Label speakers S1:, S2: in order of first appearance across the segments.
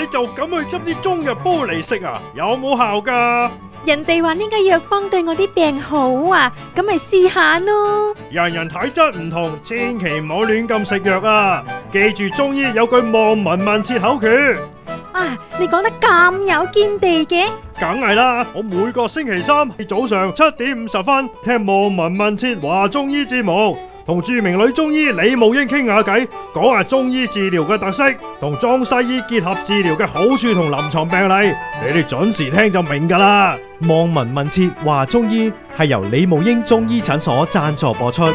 S1: 就咁去執啲中藥煲嚟食啊？有冇效噶？
S2: 人哋話呢個藥方對我啲病好啊，咁咪試下咯。
S1: 人人體質唔同，千祈唔好亂咁食藥啊！記住中醫有句望聞問切口訣。
S2: 啊，你講得咁有見地嘅？
S1: 梗係啦，我每個星期三早上7:50聽望聞問切話中醫節目，同著名女中醫李慕英傾下偈，講下中醫治療嘅特色，同中西醫結合治療嘅好處同臨床病例，你哋準時聽就明噶啦。
S3: 望聞問切話中醫係由李慕英中醫診所贊助播出。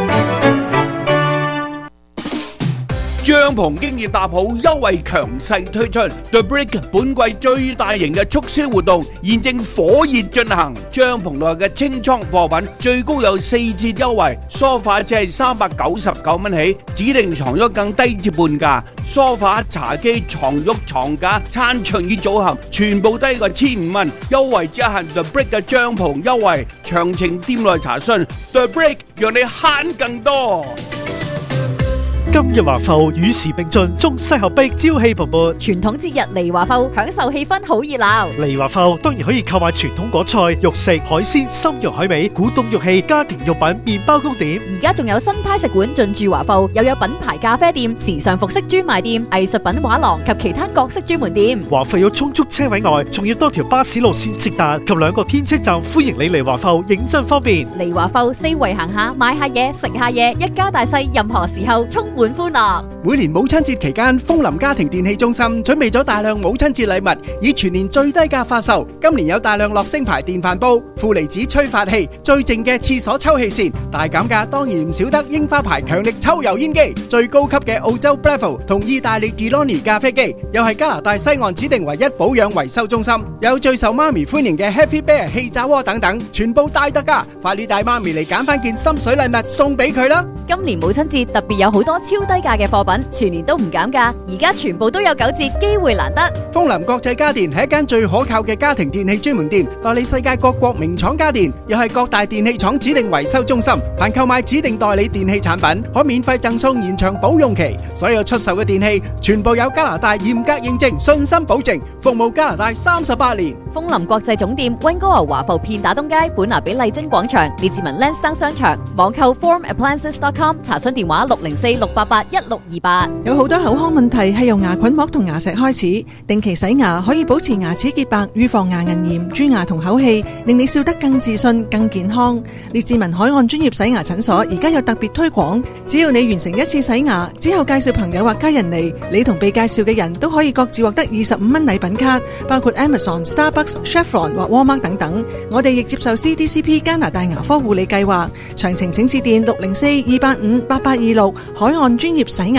S4: 帳篷經已搭好，優惠強勢推出 The Brick 本季最大型嘅促銷活動現正火熱進行，帳篷內嘅清倉貨品最高有4折優惠，梳化只係399蚊起，指定床褥更低至半價，梳化、茶几、床褥、床架、餐桌椅組合全部低過1500蚊，優惠只限 The Brick 嘅帳篷優惠，詳情店內查詢。The Brick 讓你慳更多。
S3: 今日華埠與時並進，中西合璧，朝氣蓬勃。
S5: 傳統節日嚟華埠，享受氣氛好熱鬧。
S3: 嚟華埠當然可以購買傳統果菜、肉食、海鮮、參肉海味、古董玉器、家庭用品、麵包糕點。
S5: 而家仲有新派食館進駐華埠，又有品牌咖啡店、時尚服飾專賣店、藝術品畫廊及其他各式專門店。
S3: 華埠有充足車位外，仲要多條巴士路線直達及2個天車站，歡迎你嚟華埠，認真方便。
S5: 嚟華埠四圍行下，買下嘢，食下嘢，一家大細任何時候充滿歡樂。
S6: 每年母親節期間，楓林家庭電器中心準備咗大量母親節禮物，以全年最低價發售。今年有大量樂聲牌電飯煲、負離子吹發器、最靜嘅廁所抽氣扇，大減價當然唔少得櫻花牌強力抽油煙機，最高級嘅澳洲 Breville 同意大利 Delonghi 咖啡機，又係加拿大西岸指定唯一保養維修中心，有最受媽咪歡迎嘅 Happy Bear 氣炸鍋等等，全部大特價，快啲帶媽咪嚟揀翻件心水禮物送俾佢啦！
S5: 今年母親節特別有好多超低價嘅貨品，全年都唔減價，而家全部都有9折，機會難得。
S6: 楓林國際家電係一間最可靠嘅家庭電器專門店，代理世界各國名廠家電，又係各大電器廠指定維修中心。凡購買指定代理電器產品，可免費贈送延長保用期。所有出售嘅電器全部有加拿大嚴格認證，信心保證，服務加拿大38年。
S5: 楓林國際總店溫哥華華埠片打東街、本拿比麗晶廣場、列治文 Lansdowne 商場，網購 formappliances.com， 查詢電話604-688-1628。
S7: 有好多口腔問題係由牙菌膜同牙石開始，定期洗牙可以保持牙齒潔白，預防牙齦炎、蛀牙同口氣，令你笑得更自信、更健康。列治文海岸專業洗牙診所而家有特別推廣，只要你完成1次洗牙之後介紹朋友或家人嚟，你同被介紹嘅人都可以各自獲得25蚊禮品卡，包括 Amazon、Starbucks、Chevron 或 Walmart 等等。我哋亦接受 CDCP 加拿大牙科護理計劃，詳情請致電604-285-8826海岸專業洗牙